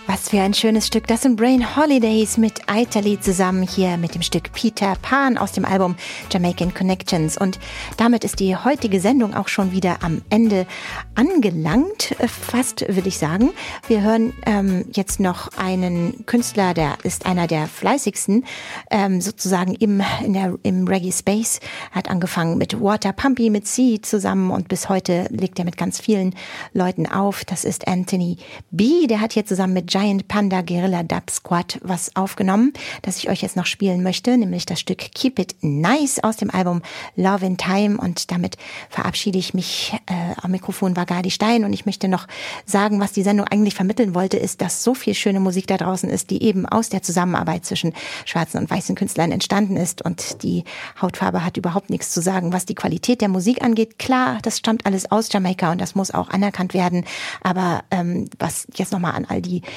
Was für ein schönes Stück. Das sind Brain Holidays mit Italy zusammen hier mit dem Stück Peter Pan aus dem Album Jamaican Connections. Und damit ist die heutige Sendung auch schon wieder am Ende angelangt, fast würde ich sagen. Wir hören jetzt noch einen Künstler, der ist einer der fleißigsten, sozusagen im Reggae Space. Hat angefangen mit Water Pumpy, mit C zusammen und bis heute legt er mit ganz vielen Leuten auf. Das ist Anthony B. Der hat hier zusammen mit Giant Panda Guerilla Dub Squad was aufgenommen, das ich euch jetzt noch spielen möchte, nämlich das Stück Keep It Nice aus dem Album Love in Time. Und damit verabschiede ich mich. Am Mikrofon war Gadi Stein und ich möchte noch sagen, was die Sendung eigentlich vermitteln wollte, ist, dass so viel schöne Musik da draußen ist, die eben aus der Zusammenarbeit zwischen schwarzen und weißen Künstlern entstanden ist, und die Hautfarbe hat überhaupt nichts zu sagen, was die Qualität der Musik angeht. Klar, das stammt alles aus Jamaika und das muss auch anerkannt werden, aber was jetzt nochmal an all die